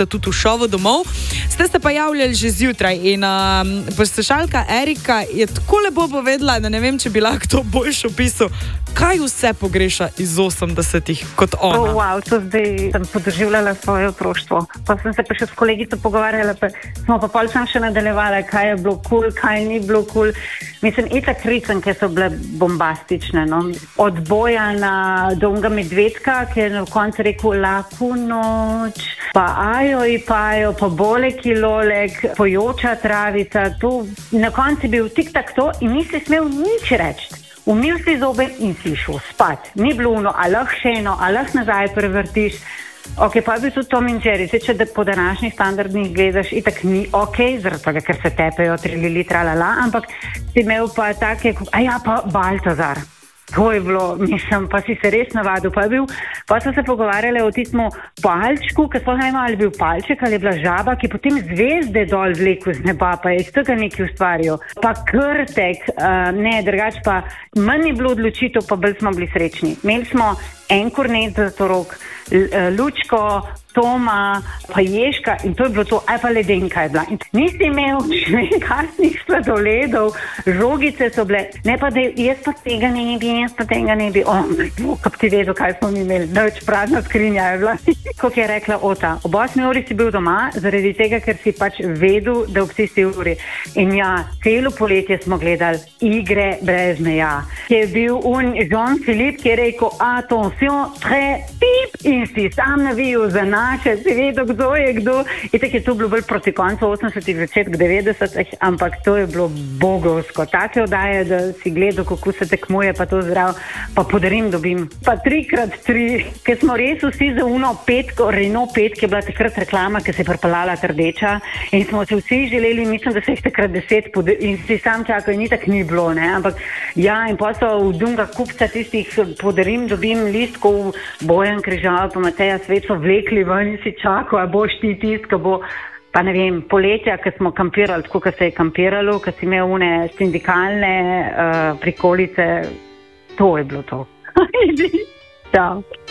sta tudi v šovu domov. Ste se pa javljali že zjutraj in poslušalka Erika je tako lepo povedala, da ne vem, če bi lahko to boljše opisal, kaj vse pogreša iz 80-ih kot ona. To zdaj sem podoživljala svoje otroštvo. Pa sem se pa še s kolegico pogovarjala, pa smo pa pol sam še nadaljevali, kaj je bilo cool, kaj ni bilo cool. Mislim, itak risanke so bile bombastične, no. Od Bojana do onega Medvedka, ki je na koncu rekel laku noč, pa ajo i pajo, pa boleki lolek, pojoča travica, to na koncu je bil tik-tak to in nisi smel nič reči. Umil si zobe in si šel spat. Ni bilo ono, a lahko še eno, a lahko nazaj prevrtiš. Ok, pa je bil tudi Tom in Jerry. Če da po današnjih standardnih gledaš, itak ni ok, zaradi tega, ker se tepejo 3 lili, tralala, ampak si imel pa take, pa Baltazar. To je bilo, mislim, pa si se res navadil. Pa so se pogovarjali o tistem palčku, ker sploh ne vem, ali je bil palček ali je bila žaba, ki potem zvezde dol vleku z neba, pa je iz tega nekaj ustvaril. Pa krtek, drugače pa manj je bilo odločitev, pa bolj smo bili srečni. Imeli smo en kornet za Zlatorog, Lučko, Toma, pa Ježka in to je bilo to, aj pa ledenka je bila. In nisi imel kasnih sladoledov, žogice so bile, ne pa da jaz pa tega ne bi. Kako ti vedel, kaj smo mi imeli, noč prazna skrinja je bila. Kako je rekla Ota, ob 8 uri si bil doma, zaradi tega, ker si pač vedel, da ob tisti uri. In ja, celo poletje smo gledali Igre brez meja. Ki je bil Jean-Philippe, ki je rekel, attention, très pip, in si sam navijal za naše, si vedel, kdo je kdo. Itak je to bilo bolj proti koncu 80-ih, začetku 90-ih, ampak to je bilo bogovsko. Take oddaje, da si gledal, kako se tekmuje, pa to zdrav, pa podarim dobim. Pa 3x3, ker smo res vsi za Renault 5, ki je bila takrat reklama, ki se je pripeljala rdeča in smo se vsi želeli, mislim, da se jih takrat 10 in si sam čakal in itak ni bilo, ne, ampak ja, in pa so v Dunga kupca tistih podarim dobim listkov, Bojan Križal, pa Mateja Svet so vlekli ven in si čakal, a boš ti tist, ko bo, pa ne vem, poletja, ko smo kampirali, tako, ko se je kampiralo, ko si imel une sindikalne prikolice, to je bilo to. Ciao.